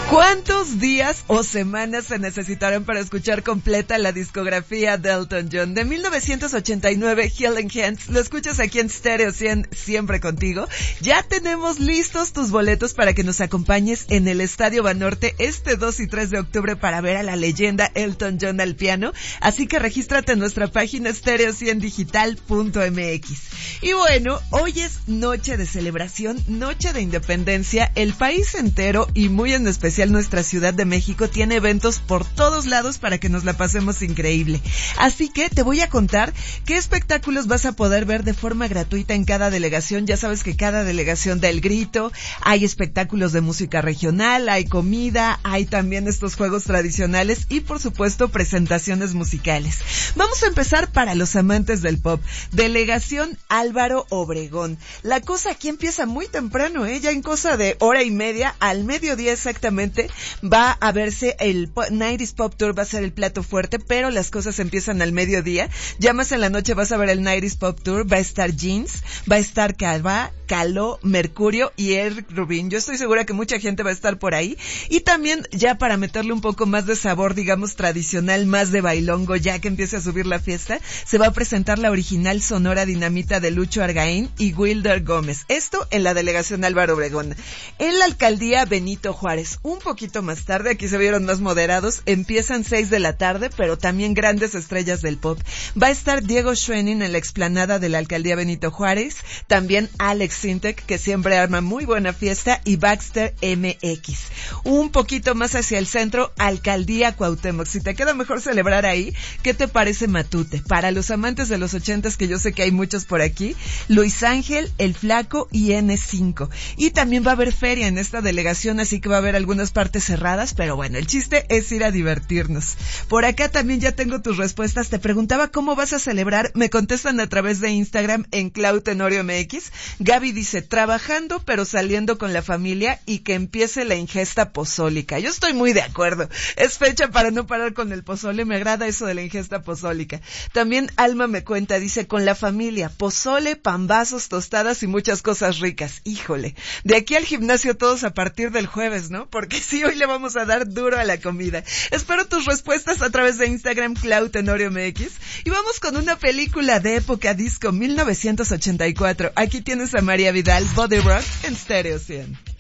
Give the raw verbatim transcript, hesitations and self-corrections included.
¿Cuántos días o semanas se necesitaron para escuchar completa la discografía de Elton John? De mil novecientos ochenta y nueve, Healing Hands, lo escuchas aquí en Stereo cien, siempre contigo. Ya tenemos listos tus boletos para que nos acompañes en el Estadio Banorte este dos y tres de octubre para ver a la leyenda Elton John al piano. Así que regístrate en nuestra página stereo cien digital punto m x. Y bueno, hoy es noche de celebración, noche de independencia. El país entero y muy en especial nuestra Ciudad de México tiene eventos por todos lados para que nos la pasemos increíble. Así que te voy a contar qué espectáculos vas a poder ver de forma gratuita en cada delegación. Ya sabes que cada delegación da el grito, hay espectáculos de música regional, hay comida, hay también estos juegos tradicionales y por supuesto presentaciones musicales. Vamos a empezar para los amantes del pop. Delegación Álvaro Obregón. La cosa aquí empieza muy temprano, ¿eh? Ya en cosa de hora y media, al mediodía exactamente, va a verse el nineties Pop Tour, va a ser el plato fuerte, pero las cosas empiezan al mediodía. Ya más en la noche vas a ver el nineties Pop Tour, va a estar Jeans, va a estar Calva, Caló, Mercurio y Eric Rubin. Yo estoy segura que mucha gente va a estar por ahí. Y también, ya para meterle un poco más de sabor, digamos, tradicional, más de bailongo, ya que empiece a subir la fiesta, se va a presentar la original Sonora Dinamita de Lucho Argaín y Wilder Gómez. Esto en la delegación Álvaro Obregón. En la alcaldía Benito Juárez, un poquito más tarde, aquí se vieron más moderados, empiezan seis de la tarde, pero también grandes estrellas del pop. Va a estar Diego Schwenning en la explanada de la alcaldía Benito Juárez, también Alex Sintek, que siempre arma muy buena fiesta, y Baxter M X. Un poquito más hacia el centro, alcaldía Cuauhtémoc. Si te queda mejor celebrar ahí, ¿qué te parece Matute? Para los amantes de los ochentas, que yo sé que hay muchos por aquí, Luis Ángel, El Flaco y ene cinco. Y también va a haber feria en esta delegación, así que va a haber algunas partes cerradas, pero bueno, el chiste es ir a divertirnos. Por acá también ya tengo tus respuestas. Te preguntaba cómo vas a celebrar, me contestan a través de Instagram en Clau Tenorio M X. Gaby dice, trabajando pero saliendo con la familia y que empiece la ingesta pozólica. Yo estoy muy de acuerdo, es fecha para no parar con el pozole, me agrada eso de la ingesta pozólica. También Alma me cuenta, dice, con la familia, pozole, pambazos, tostadas y muchas cosas ricas. Híjole, de aquí al gimnasio todos a partir del jueves, ¿no? Porque sí, hoy le vamos a dar duro a la comida. Espero tus respuestas a través de Instagram, Clau Tenorio M X. Y vamos con una película de época disco, mil novecientos ochenta y cuatro. Aquí tienes a María Vidal, Body Rock, en Stereo cien.